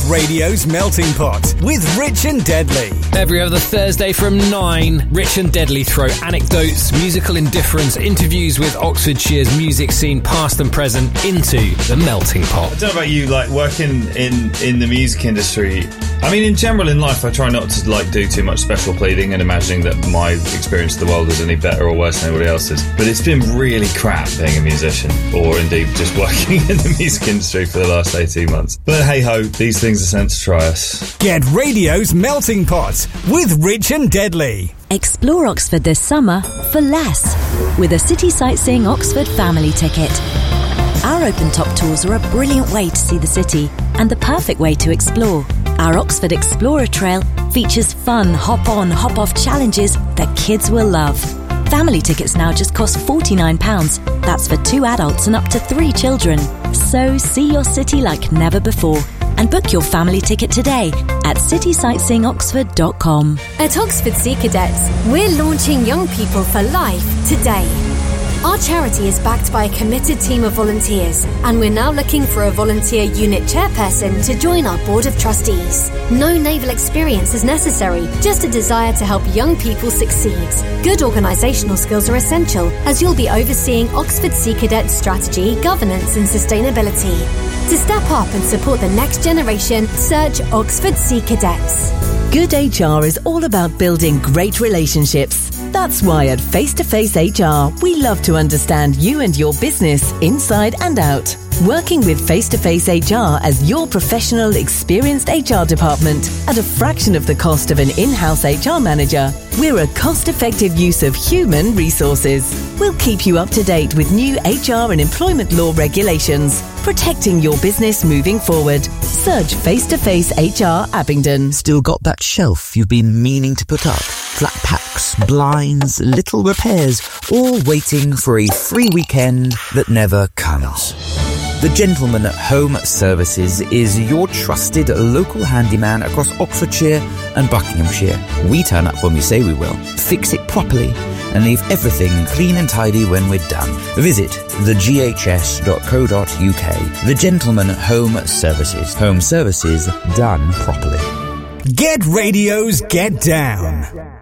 Radio's Melting Pot with Rich and Deadly. Every other Thursday from 9, Rich and Deadly throw anecdotes, musical indifference, interviews with Oxfordshire's music scene past and present into the Melting Pot. I don't know about you, like working in the music industry. I mean, in general in life, I try not to do too much special pleading and imagining that my experience of the world is any better or worse than anybody else's. But it's been really crap being a musician, or indeed just working in the music industry for the last 18 months. But hey ho, these things are sent to try us. Get Radio's Melting Pot with Rich and Deadly. Explore Oxford this summer for less with a City Sightseeing Oxford family ticket. Our open-top tours are a brilliant way to see the city and the perfect way to explore. Our Oxford Explorer Trail features fun hop-on, hop-off challenges that kids will love. Family tickets now just cost £49. That's for 2 adults and up to 3 children. So see your city like never before and book your family ticket today at citysightseeingoxford.com. At Oxford Sea Cadets, we're launching Young People for Life today. Our charity is backed by a committed team of volunteers, and we're now looking for a volunteer unit chairperson to join our board of trustees. No naval experience is necessary, just a desire to help young people succeed. Good organisational skills are essential, as you'll be overseeing Oxford Sea Cadets strategy, governance and sustainability. To step up and support the next generation, search Oxford Sea Cadets. Good HR is all about building great relationships. That's why at Face to Face HR, we love to understand you and your business inside and out. Working with Face to Face HR as your professional, experienced HR department at a fraction of the cost of an in-house HR manager, we're a cost-effective use of human resources. We'll keep you up to date with new HR and employment law regulations, protecting your business moving forward. Search Face to Face HR Abingdon. Still got that shelf you've been meaning to put up? Flat packs, blinds, little repairs, all waiting for a free weekend that never comes. The Gentleman Home Services is your trusted local handyman across Oxfordshire and Buckinghamshire. We turn up when we say we will, fix it properly, and leave everything clean and tidy when we're done. Visit theghs.co.uk. The Gentleman Home Services. Home services done properly. Get Radio's Get Down.